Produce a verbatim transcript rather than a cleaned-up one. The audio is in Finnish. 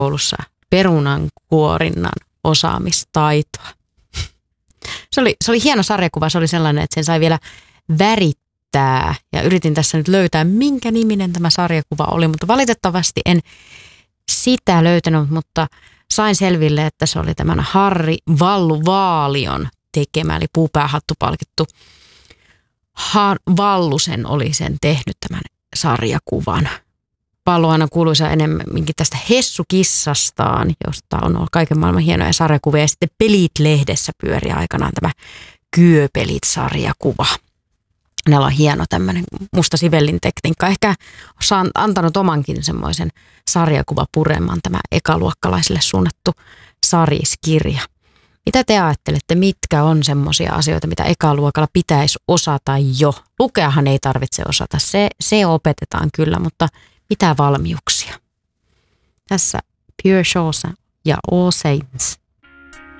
koulussa perunankuorinnan osaamistaitoa. Se oli, se oli hieno sarjakuva, se oli sellainen, että sen sai vielä värittää ja yritin tässä nyt löytää, minkä niminen tämä sarjakuva oli, mutta valitettavasti en sitä löytänyt, mutta sain selville, että se oli tämän Harri Vallu-Vaalion tekemä, eli puupäähattupalkittu ha- Vallusen oli sen tehnyt tämän sarjakuvan. Pallo aina kuuluisa enemmänkin tästä Hessu-kissastaan, josta on ollut kaiken maailman hienoja sarjakuvia. Ja sitten Pelit-lehdessä pyöri aikanaan tämä Kyöpelit-sarjakuva. Näillä on hieno tämmöinen musta sivellin tekniikka. Ehkä on antanut omankin semmoisen sarjakuvapureman, tämä ekaluokkalaisille suunnattu sariskirja. Mitä te ajattelette, mitkä on semmoisia asioita, mitä ekaluokalla pitäisi osata jo? Lukeahan ei tarvitse osata, se, se opetetaan kyllä, mutta mitä valmiuksia? Tässä Pure Chaucer ja All Saints.